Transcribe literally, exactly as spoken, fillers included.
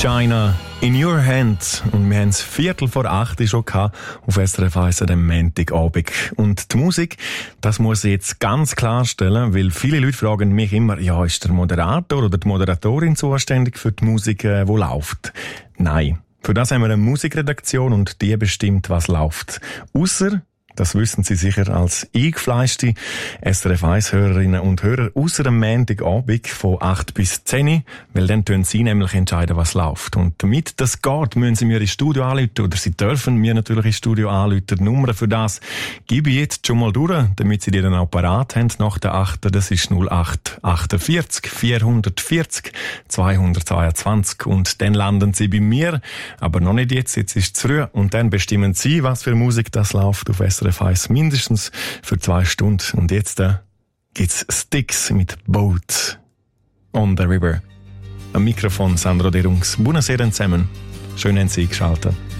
China in your hand. Und wir haben es Viertel vor acht schon gehabt auf S R F eins am Montagabend. Und die Musik, das muss ich jetzt ganz klarstellen, weil viele Leute fragen mich immer, ja, ist der Moderator oder die Moderatorin zuständig für die Musik, die läuft? Nein. Für das haben wir eine Musikredaktion und die bestimmt, was läuft. Ausser, das wissen Sie sicher als eingefleischte S R F eins-Hörerinnen und Hörer, ausser am Montagabend von acht bis zehn, weil dann können Sie nämlich entscheiden, was läuft. Und damit das geht, müssen Sie mir ins Studio anrufen, oder Sie dürfen mir natürlich ins Studio anrufen. Die Nummer für das gebe ich jetzt schon mal durch, damit Sie die dann auch parat haben nach der acht. Das ist null acht achtundvierzig vierhundertvierzig zweihundertzweiundzwanzig. Und dann landen Sie bei mir, aber noch nicht jetzt, jetzt ist es früh. Und dann bestimmen Sie, was für Musik das läuft auf S R F eins, mindestens für zwei Stunden. Und jetzt äh, gibt's Styx mit Boat on the River. Am Mikrofon Sandro Derungs. Buonasera zusammen. Schön, haben Sie eingeschaltet.